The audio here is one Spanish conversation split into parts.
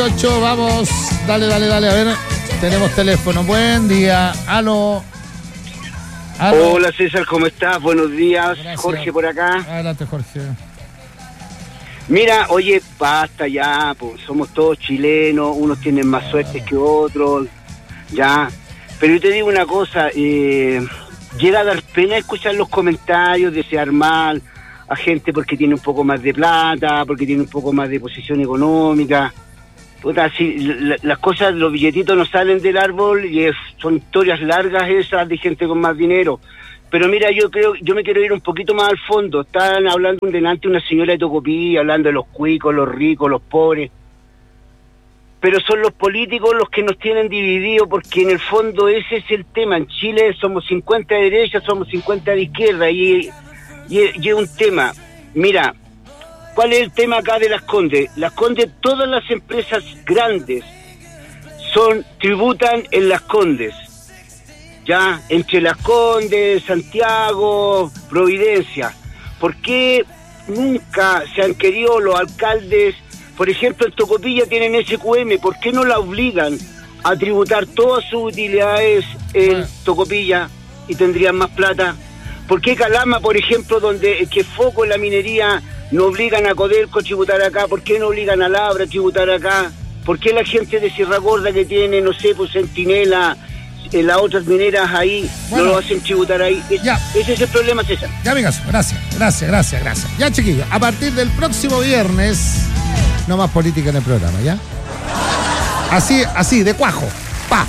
8, vamos, dale, a ver, tenemos teléfono, buen día, aló. Hola César, ¿cómo estás? Buenos días. Gracias. Jorge por acá. Adelante, Jorge. Mira, oye, basta ya, pues, somos todos chilenos, unos tienen más suerte que otros, ya, pero yo te digo una cosa, llega a dar pena escuchar los comentarios, desear mal a gente porque tiene un poco más de plata, porque tiene un poco más de posición económica. Puta, si las cosas, los billetitos no salen del árbol y son historias largas esas de gente con más dinero. Pero mira, yo me quiero ir un poquito más al fondo. Estaban hablando delante una señora de Tocopilla, hablando de los cuicos, los ricos, los pobres. Pero son los políticos los que nos tienen divididos, porque en el fondo ese es el tema. En Chile somos 50 de derecha, somos 50 de izquierda, y es un tema. Mira, ¿cuál es el tema acá de Las Condes? Las Condes, todas las empresas grandes tributan en Las Condes. Ya, entre Las Condes, Santiago, Providencia. ¿Por qué nunca se han querido los alcaldes? Por ejemplo, en Tocopilla tienen SQM, ¿por qué no la obligan a tributar todas sus utilidades en Tocopilla y tendrían más plata? ¿Por qué Calama, por ejemplo, que foco en la minería, no obligan a Codelco a tributar acá? ¿Por qué no obligan a Labra a tributar acá? ¿Por qué la gente de Sierra Gorda que tiene, no sé, pues Centinela, las otras mineras ahí, no lo hacen tributar ahí? Ese es el problema, César. Ya, amigas, gracias. Ya, chiquillos, a partir del próximo viernes, no más política en el programa, ¿ya? Así, de cuajo, pa.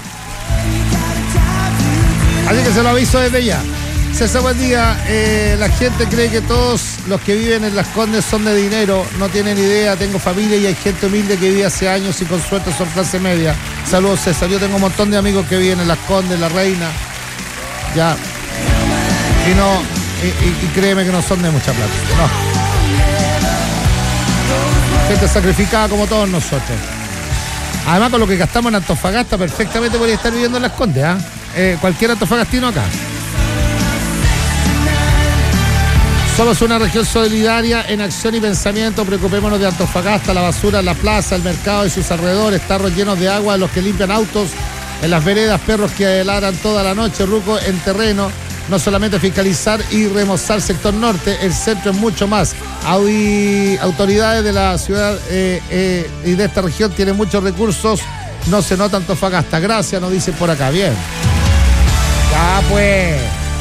Así que se lo aviso desde ya. César, buen día. La gente cree que todos los que viven en Las Condes son de dinero. No tienen idea. Tengo familia y hay gente humilde que vive hace años y con suerte son clase media. Saludos, César. Yo tengo un montón de amigos que viven en Las Condes, La Reina. Ya. Y créeme que no son de mucha plata. No. Gente sacrificada como todos nosotros. Además, con lo que gastamos en Antofagasta, perfectamente podría estar viviendo en Las Condes, cualquier antofagastino acá. Somos una región solidaria en acción y pensamiento. Preocupémonos de Antofagasta, la basura en la plaza, el mercado y sus alrededores, tarros llenos de agua, los que limpian autos en las veredas, perros que ladran toda la noche, rucos en terreno. No solamente fiscalizar y remozar sector norte, el centro es mucho más. Autoridades de la ciudad y de esta región tienen muchos recursos. No se nota Antofagasta. Gracias, nos dicen por acá. Bien. Ya pues.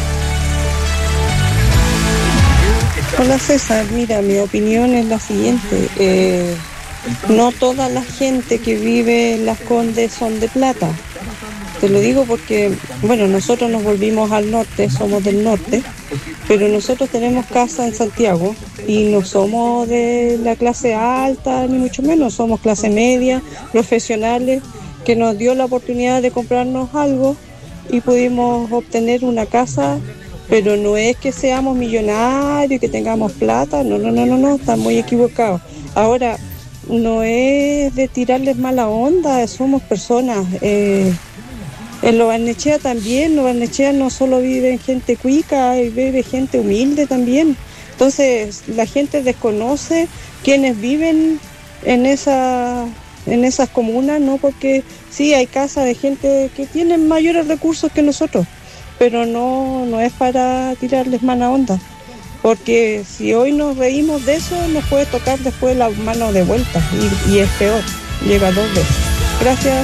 Hola César, mira, mi opinión es la siguiente. No toda la gente que vive en Las Condes son de plata. Te lo digo porque, bueno, nosotros nos volvimos al norte, somos del norte, pero nosotros tenemos casa en Santiago y no somos de la clase alta, ni mucho menos, somos clase media, profesionales, que nos dio la oportunidad de comprarnos algo y pudimos obtener una casa. Pero no es que seamos millonarios y que tengamos plata, no, están muy equivocados. Ahora, no es de tirarles mala onda, somos personas. En Lo Barnechea también, Lo Barnechea no solo vive gente cuica, vive gente humilde también. Entonces, la gente desconoce quienes viven en esas comunas, ¿no? Porque sí, hay casas de gente que tienen mayores recursos que nosotros. Pero no es para tirarles mala onda, porque si hoy nos reímos de eso, nos puede tocar después la mano de vuelta, y es peor, llega 2 veces. Gracias.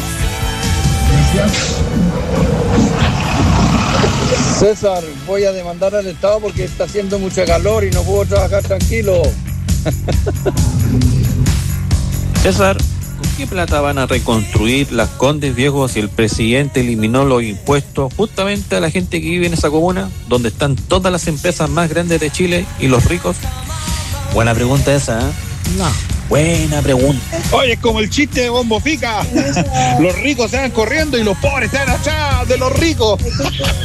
César, voy a demandar al Estado porque está haciendo mucha calor y no puedo trabajar tranquilo. César, ¿con qué plata van a reconstruir Las Condes, viejo, si el presidente eliminó los impuestos justamente a la gente que vive en esa comuna, donde están todas las empresas más grandes de Chile y los ricos? Buena pregunta esa, ¿eh? No. Buena pregunta. Oye, es como el chiste de Bombo Fica. Los ricos se van corriendo y los pobres están atrás de los ricos.